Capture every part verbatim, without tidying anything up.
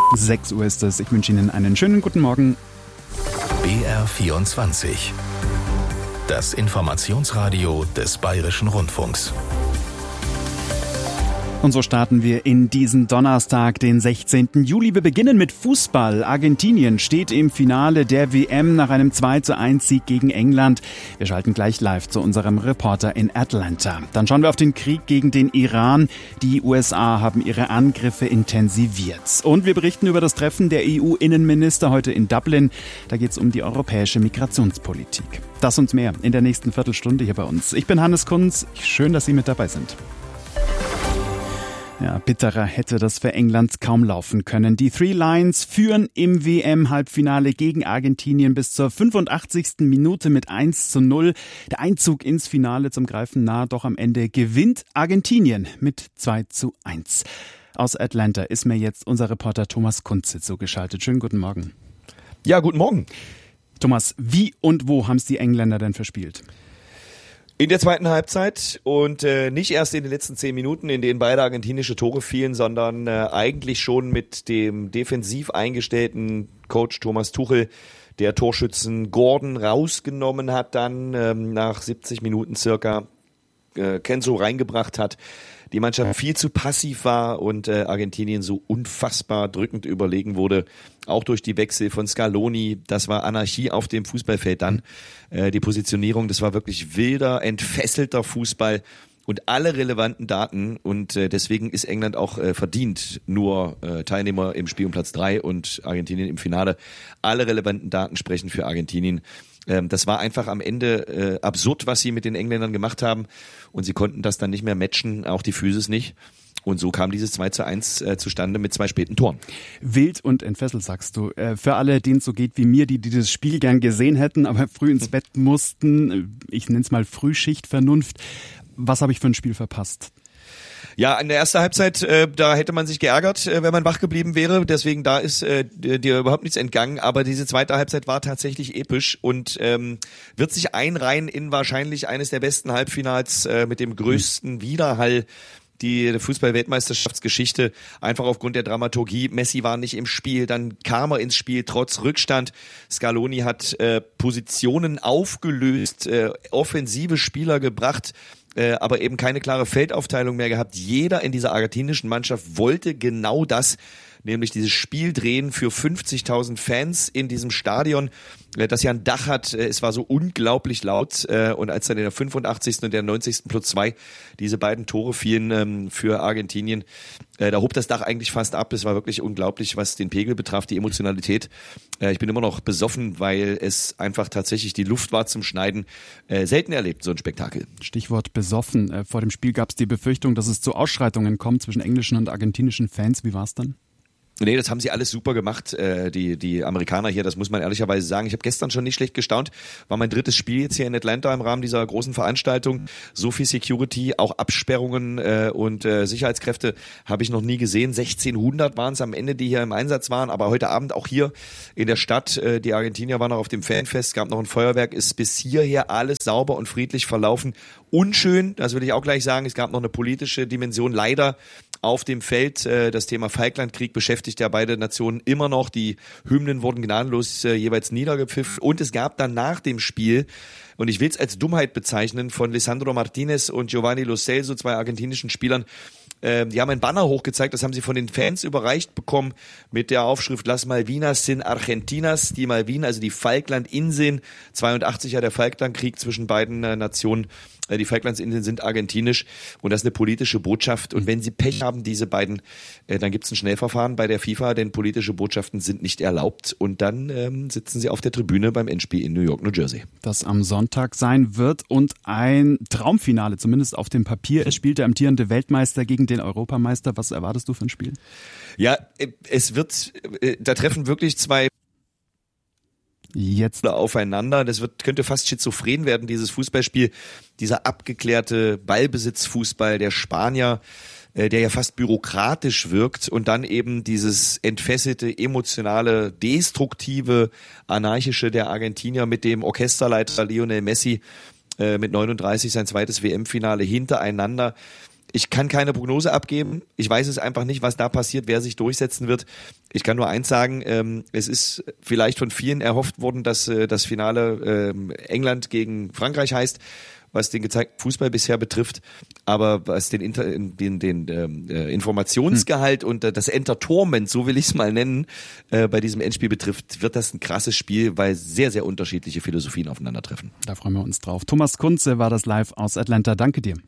sechs Uhr ist es. Ich wünsche Ihnen einen schönen guten Morgen. B R vierundzwanzig. Das Informationsradio des Bayerischen Rundfunks. Und so starten wir in diesen Donnerstag, den sechzehnten Juli. Wir beginnen mit Fußball. Argentinien steht im Finale der W M nach einem zwei zu eins Sieg gegen England. Wir schalten gleich live zu unserem Reporter in Atlanta. Dann schauen wir auf den Krieg gegen den Iran. Die U S A haben ihre Angriffe intensiviert. Und wir berichten über das Treffen der E U-Innenminister heute in Dublin. Da geht es um die europäische Migrationspolitik. Das und mehr in der nächsten Viertelstunde hier bei uns. Ich bin Hannes Kunz. Schön, dass Sie mit dabei sind. Ja, bitterer hätte das für England kaum laufen können. Die Three Lions führen im W M-Halbfinale gegen Argentinien bis zur fünfundachtzigsten Minute mit eins zu null. Der Einzug ins Finale zum Greifen nahe, doch am Ende gewinnt Argentinien mit zwei zu eins. Aus Atlanta ist mir jetzt unser Reporter Thomas Kunze zugeschaltet. Schönen guten Morgen. Ja, guten Morgen. Thomas, wie und wo haben es die Engländer denn verspielt? In der zweiten Halbzeit und äh, nicht erst in den letzten zehn Minuten, in denen beide argentinische Tore fielen, sondern äh, eigentlich schon mit dem defensiv eingestellten Coach Thomas Tuchel, der Torschützen Gordon rausgenommen hat, dann ähm, nach siebzig Minuten circa äh, Kenzo reingebracht hat. Die Mannschaft viel zu passiv war und äh, Argentinien so unfassbar drückend überlegen wurde, auch durch die Wechsel von Scaloni. Das war Anarchie auf dem Fußballfeld dann. Äh, die Positionierung, das war wirklich wilder, entfesselter Fußball und alle relevanten Daten. Und äh, deswegen ist England auch äh, verdient nur äh, Teilnehmer im Spiel um Platz drei und Argentinien im Finale. Alle relevanten Daten sprechen für Argentinien. Das war einfach am Ende äh, absurd, was sie mit den Engländern gemacht haben. Und sie konnten das dann nicht mehr matchen, auch die Physis nicht. Und so kam dieses zwei zu eins äh, zustande mit zwei späten Toren. Wild und entfesselt, sagst du. Äh, für alle, denen es so geht wie mir, die, die das Spiel gern gesehen hätten, aber früh ins Bett mussten, ich nenne es mal Frühschichtvernunft. Was habe ich für ein Spiel verpasst? Ja, in der ersten Halbzeit, äh, da hätte man sich geärgert, äh, wenn man wach geblieben wäre. Deswegen, da ist äh, dir überhaupt nichts entgangen. Aber diese zweite Halbzeit war tatsächlich episch und ähm, wird sich einreihen in wahrscheinlich eines der besten Halbfinals äh, mit dem größten Widerhall die Fußball-Weltmeisterschaftsgeschichte, einfach aufgrund der Dramaturgie. Messi war nicht im Spiel, dann kam er ins Spiel trotz Rückstand. Scaloni hat äh, Positionen aufgelöst, äh, offensive Spieler gebracht, äh, aber eben keine klare Feldaufteilung mehr gehabt. Jeder in dieser argentinischen Mannschaft wollte genau das, nämlich dieses Spiel drehen für fünfzigtausend Fans in diesem Stadion, das ja ein Dach hat. Es war so unglaublich laut und als dann in der fünfundachtzigsten und der neunzigsten plus zwei diese beiden Tore fielen für Argentinien, da hob das Dach eigentlich fast ab. Es war wirklich unglaublich, was den Pegel betraf, die Emotionalität. Ich bin immer noch besoffen, weil es einfach tatsächlich die Luft war zum Schneiden. Selten erlebt, so ein Spektakel. Stichwort besoffen. Vor dem Spiel gab es die Befürchtung, dass es zu Ausschreitungen kommt zwischen englischen und argentinischen Fans. Wie war es dann? Nee, das haben sie alles super gemacht, äh, die die Amerikaner hier, das muss man ehrlicherweise sagen. Ich habe gestern schon nicht schlecht gestaunt, war mein drittes Spiel jetzt hier in Atlanta im Rahmen dieser großen Veranstaltung. So viel Security, auch Absperrungen äh, und äh, Sicherheitskräfte habe ich noch nie gesehen. sechzehnhundert waren es am Ende, die hier im Einsatz waren, aber heute Abend auch hier in der Stadt. Äh, die Argentinier waren noch auf dem Fanfest, gab noch ein Feuerwerk, ist bis hierher alles sauber und friedlich verlaufen. Unschön, das will ich auch gleich sagen, es gab noch eine politische Dimension, leider auf dem Feld. Das Thema Falklandkrieg beschäftigt ja beide Nationen immer noch. Die Hymnen wurden gnadenlos äh, jeweils niedergepfiffen. Und es gab dann nach dem Spiel, und ich will es als Dummheit bezeichnen, von Lisandro Martinez und Giovanni Lo Celso, zwei argentinischen Spielern, äh, die haben ein Banner hochgezeigt, das haben sie von den Fans überreicht bekommen mit der Aufschrift Las Malvinas sin Argentinas, die Malvinen, also die Falklandinseln, zweiundachtzig ja der Falklandkrieg zwischen beiden äh, Nationen. Die Falklandsinseln sind argentinisch und das ist eine politische Botschaft. Und wenn sie Pech haben, diese beiden, äh, dann gibt es ein Schnellverfahren bei der FIFA, denn politische Botschaften sind nicht erlaubt. Und dann ähm, sitzen sie auf der Tribüne beim Endspiel in New York, New Jersey. Das am Sonntag sein wird und ein Traumfinale, zumindest auf dem Papier. Es spielt der amtierende Weltmeister gegen den Europameister. Was erwartest du für ein Spiel? Ja, es wird, da treffen wirklich zwei jetzt aufeinander. Das wird, könnte fast schizophren werden, dieses Fußballspiel. Dieser abgeklärte Ballbesitzfußball der Spanier, äh, der ja fast bürokratisch wirkt, und dann eben dieses entfesselte, emotionale, destruktive, anarchische der Argentinier mit dem Orchesterleiter Lionel Messi äh, mit neununddreißig sein zweites W M-Finale hintereinander. ich kann keine Prognose abgeben. Ich weiß es einfach nicht, was da passiert, wer sich durchsetzen wird. Ich kann nur eins sagen, ähm, es ist vielleicht von vielen erhofft worden, dass äh, das Finale äh, England gegen Frankreich heißt, was den gezeigten Fußball bisher betrifft, aber was den, Inter, den, den äh, Informationsgehalt hm. und äh, das Entertainment, so will ich es mal nennen, äh, bei diesem Endspiel betrifft, wird das ein krasses Spiel, weil sehr, sehr unterschiedliche Philosophien aufeinandertreffen. Da freuen wir uns drauf. Thomas Kunze war das live aus Atlanta. Danke dir.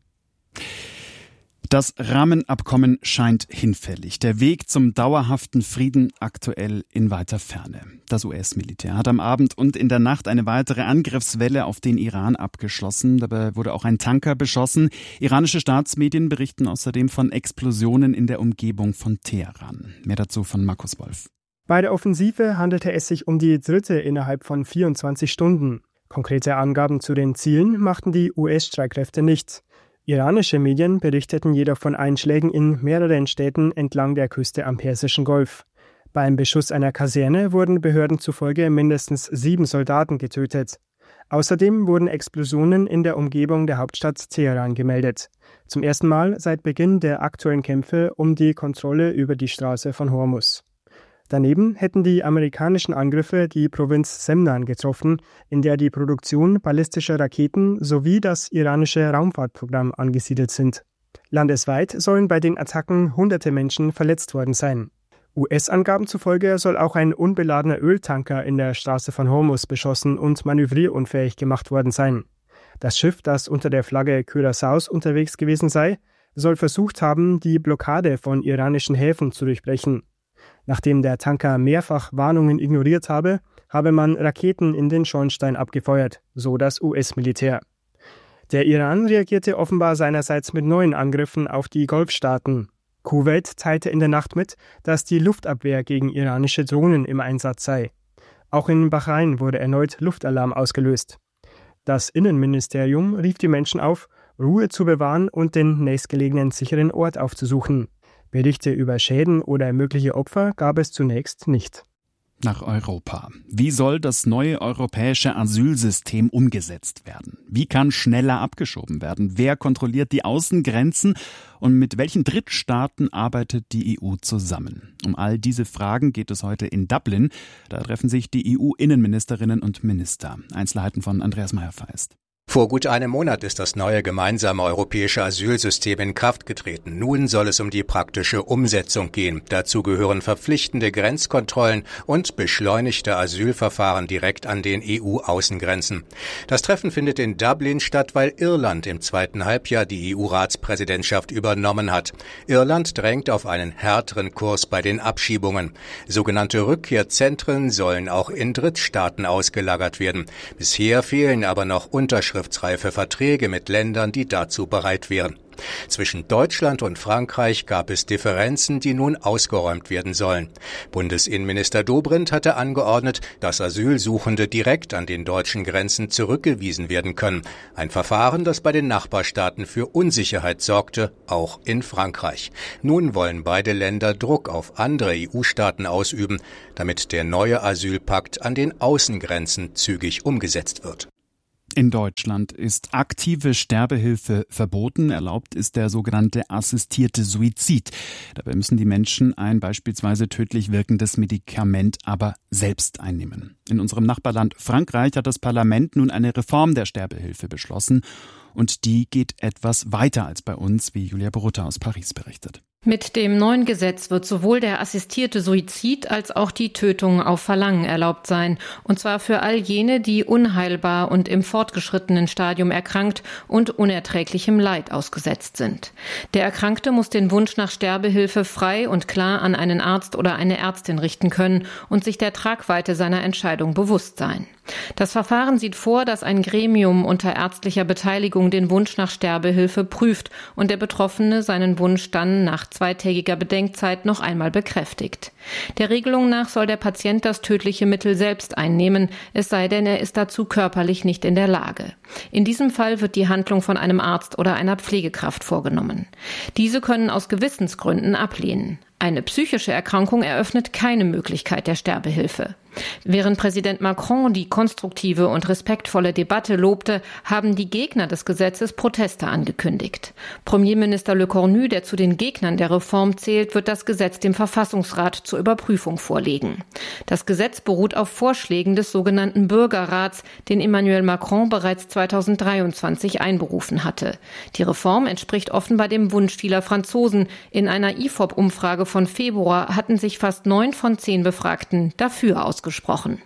Das Rahmenabkommen scheint hinfällig. Der Weg zum dauerhaften Frieden aktuell in weiter Ferne. Das U S-Militär hat am Abend und in der Nacht eine weitere Angriffswelle auf den Iran abgeschlossen. Dabei wurde auch ein Tanker beschossen. Iranische Staatsmedien berichten außerdem von Explosionen in der Umgebung von Teheran. Mehr dazu von Markus Wolf. Bei der Offensive handelte es sich um die dritte innerhalb von vierundzwanzig Stunden. Konkrete Angaben zu den Zielen machten die U S-Streitkräfte nicht. Iranische Medien berichteten jedoch von Einschlägen in mehreren Städten entlang der Küste am Persischen Golf. Beim Beschuss einer Kaserne wurden Behörden zufolge mindestens sieben Soldaten getötet. Außerdem wurden Explosionen in der Umgebung der Hauptstadt Teheran gemeldet. Zum ersten Mal seit Beginn der aktuellen Kämpfe um die Kontrolle über die Straße von Hormuz. Daneben hätten die amerikanischen Angriffe die Provinz Semnan getroffen, in der die Produktion ballistischer Raketen sowie das iranische Raumfahrtprogramm angesiedelt sind. Landesweit sollen bei den Attacken hunderte Menschen verletzt worden sein. U S-Angaben zufolge soll auch ein unbeladener Öltanker in der Straße von Hormuz beschossen und manövrierunfähig gemacht worden sein. Das Schiff, das unter der Flagge Curaçaos unterwegs gewesen sei, soll versucht haben, die Blockade von iranischen Häfen zu durchbrechen. Nachdem der Tanker mehrfach Warnungen ignoriert habe, habe man Raketen in den Schornstein abgefeuert, so das U S-Militär. Der Iran reagierte offenbar seinerseits mit neuen Angriffen auf die Golfstaaten. Kuwait teilte in der Nacht mit, dass die Luftabwehr gegen iranische Drohnen im Einsatz sei. Auch in Bahrain wurde erneut Luftalarm ausgelöst. Das Innenministerium rief die Menschen auf, Ruhe zu bewahren und den nächstgelegenen sicheren Ort aufzusuchen. Berichte über Schäden oder mögliche Opfer gab es zunächst nicht. Nach Europa. Wie soll das neue europäische Asylsystem umgesetzt werden? Wie kann schneller abgeschoben werden? Wer kontrolliert die Außengrenzen? Und mit welchen Drittstaaten arbeitet die E U zusammen? Um all diese Fragen geht es heute in Dublin. Da treffen sich die E U-Innenministerinnen und Minister. Einzelheiten von Andreas Meyer-Feist. Vor gut einem Monat ist das neue gemeinsame europäische Asylsystem in Kraft getreten. Nun soll es um die praktische Umsetzung gehen. Dazu gehören verpflichtende Grenzkontrollen und beschleunigte Asylverfahren direkt an den E U-Außengrenzen. Das Treffen findet in Dublin statt, weil Irland im zweiten Halbjahr die E U-Ratspräsidentschaft übernommen hat. Irland drängt auf einen härteren Kurs bei den Abschiebungen. Sogenannte Rückkehrzentren sollen auch in Drittstaaten ausgelagert werden. Bisher fehlen aber noch Unterschriften. Reife Verträge mit Ländern, die dazu bereit wären. Zwischen Deutschland und Frankreich gab es Differenzen, die nun ausgeräumt werden sollen. Bundesinnenminister Dobrindt hatte angeordnet, dass Asylsuchende direkt an den deutschen Grenzen zurückgewiesen werden können. Ein Verfahren, das bei den Nachbarstaaten für Unsicherheit sorgte, auch in Frankreich. Nun wollen beide Länder Druck auf andere E U-Staaten ausüben, damit der neue Asylpakt an den Außengrenzen zügig umgesetzt wird. In Deutschland ist aktive Sterbehilfe verboten. Erlaubt ist der sogenannte assistierte Suizid. Dabei müssen die Menschen ein beispielsweise tödlich wirkendes Medikament aber selbst einnehmen. In unserem Nachbarland Frankreich hat das Parlament nun eine Reform der Sterbehilfe beschlossen. Und die geht etwas weiter als bei uns, wie Julia Borutta aus Paris berichtet. Mit dem neuen Gesetz wird sowohl der assistierte Suizid als auch die Tötung auf Verlangen erlaubt sein. Und zwar für all jene, die unheilbar und im fortgeschrittenen Stadium erkrankt und unerträglichem Leid ausgesetzt sind. Der Erkrankte muss den Wunsch nach Sterbehilfe frei und klar an einen Arzt oder eine Ärztin richten können und sich der Tragweite seiner Entscheidung bewusst sein. Das Verfahren sieht vor, dass ein Gremium unter ärztlicher Beteiligung den Wunsch nach Sterbehilfe prüft und der Betroffene seinen Wunsch dann nach zweitägiger Bedenkzeit noch einmal bekräftigt. Der Regelung nach soll der Patient das tödliche Mittel selbst einnehmen, es sei denn, er ist dazu körperlich nicht in der Lage. In diesem Fall wird die Handlung von einem Arzt oder einer Pflegekraft vorgenommen. Diese können aus Gewissensgründen ablehnen. Eine psychische Erkrankung eröffnet keine Möglichkeit der Sterbehilfe. Während Präsident Macron die konstruktive und respektvolle Debatte lobte, haben die Gegner des Gesetzes Proteste angekündigt. Premierminister Le Cornu, der zu den Gegnern der Reform zählt, wird das Gesetz dem Verfassungsrat zur Überprüfung vorlegen. Das Gesetz beruht auf Vorschlägen des sogenannten Bürgerrats, den Emmanuel Macron bereits zweitausenddreiundzwanzig einberufen hatte. Die Reform entspricht offenbar dem Wunsch vieler Franzosen. In einer I F O P-Umfrage von Februar hatten sich fast neun von zehn Befragten dafür ausgesprochen.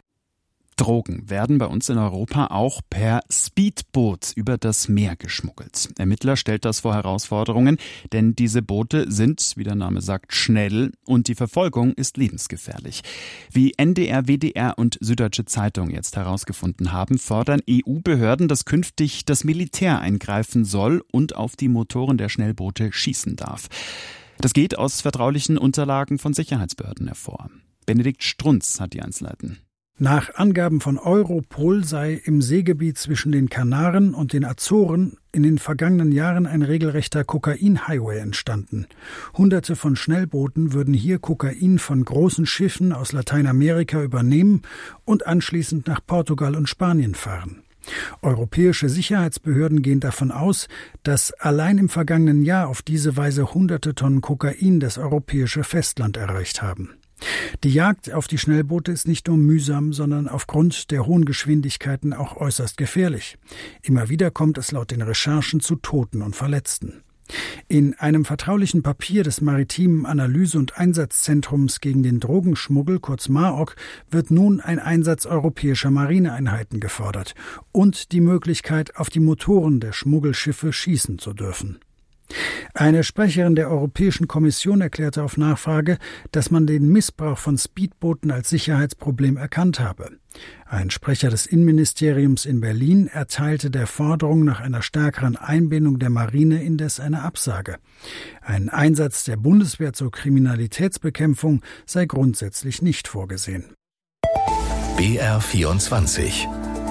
Drogen werden bei uns in Europa auch per Speedboot über das Meer geschmuggelt. Ermittler stellt das vor Herausforderungen, denn diese Boote sind, wie der Name sagt, schnell und die Verfolgung ist lebensgefährlich. Wie N D R, W D R und Süddeutsche Zeitung jetzt herausgefunden haben, fordern E U-Behörden, dass künftig das Militär eingreifen soll und auf die Motoren der Schnellboote schießen darf. Das geht aus vertraulichen Unterlagen von Sicherheitsbehörden hervor. Benedikt Strunz hat die Einzelheiten. Nach Angaben von Europol sei im Seegebiet zwischen den Kanaren und den Azoren in den vergangenen Jahren ein regelrechter Kokain-Highway entstanden. Hunderte von Schnellbooten würden hier Kokain von großen Schiffen aus Lateinamerika übernehmen und anschließend nach Portugal und Spanien fahren. Europäische Sicherheitsbehörden gehen davon aus, dass allein im vergangenen Jahr auf diese Weise hunderte Tonnen Kokain das europäische Festland erreicht haben. Die Jagd auf die Schnellboote ist nicht nur mühsam, sondern aufgrund der hohen Geschwindigkeiten auch äußerst gefährlich. Immer wieder kommt es laut den Recherchen zu Toten und Verletzten. In einem vertraulichen Papier des Maritimen Analyse- und Einsatzzentrums gegen den Drogenschmuggel, kurz MAOC, wird nun ein Einsatz europäischer Marineeinheiten gefordert und die Möglichkeit, auf die Motoren der Schmuggelschiffe schießen zu dürfen. Eine Sprecherin der Europäischen Kommission erklärte auf Nachfrage, dass man den Missbrauch von Speedbooten als Sicherheitsproblem erkannt habe. Ein Sprecher des Innenministeriums in Berlin erteilte der Forderung nach einer stärkeren Einbindung der Marine indes eine Absage. Ein Einsatz der Bundeswehr zur Kriminalitätsbekämpfung sei grundsätzlich nicht vorgesehen. B R vierundzwanzig.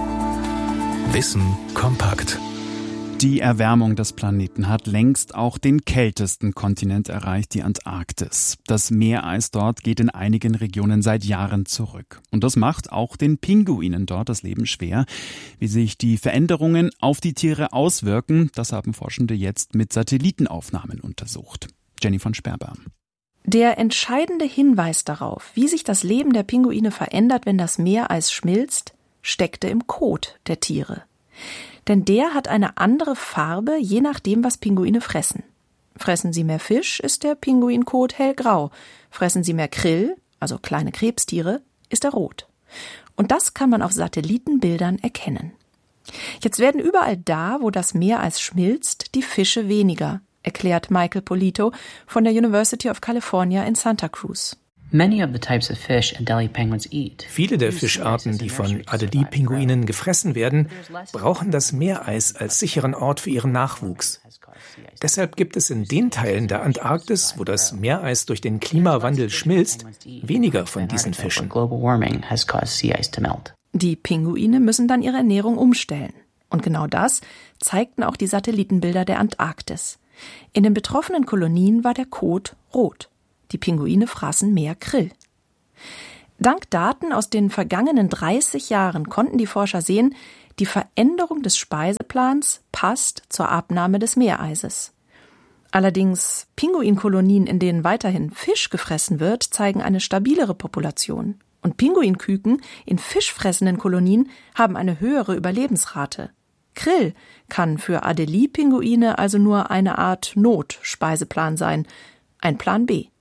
Wissen kompakt. Die Erwärmung des Planeten hat längst auch den kältesten Kontinent erreicht, die Antarktis. Das Meereis dort geht in einigen Regionen seit Jahren zurück. Und das macht auch den Pinguinen dort das Leben schwer. Wie sich die Veränderungen auf die Tiere auswirken, das haben Forschende jetzt mit Satellitenaufnahmen untersucht. Jenny von Sperber. Der entscheidende Hinweis darauf, wie sich das Leben der Pinguine verändert, wenn das Meereis schmilzt, steckte im Kot der Tiere. Denn der hat eine andere Farbe, je nachdem, was Pinguine fressen. Fressen sie mehr Fisch, ist der Pinguinkot hellgrau. Fressen sie mehr Krill, also kleine Krebstiere, ist er rot. Und das kann man auf Satellitenbildern erkennen. Jetzt werden überall da, wo das Meereis schmilzt, die Fische weniger, erklärt Michael Polito von der University of California in Santa Cruz. Viele der Fischarten, die von Adelie-Pinguinen gefressen werden, brauchen das Meereis als sicheren Ort für ihren Nachwuchs. Deshalb gibt es in den Teilen der Antarktis, wo das Meereis durch den Klimawandel schmilzt, weniger von diesen Fischen. Die Pinguine müssen dann ihre Ernährung umstellen. Und genau das zeigten auch die Satellitenbilder der Antarktis. In den betroffenen Kolonien war der Kot rot. Die Pinguine fraßen mehr Krill. Dank Daten aus den vergangenen dreißig Jahren konnten die Forscher sehen, die Veränderung des Speiseplans passt zur Abnahme des Meereises. Allerdings Pinguinkolonien, in denen weiterhin Fisch gefressen wird, zeigen eine stabilere Population. Und Pinguinküken in fischfressenden Kolonien haben eine höhere Überlebensrate. Krill kann für Adelie-Pinguine also nur eine Art Notspeiseplan sein, ein Plan B.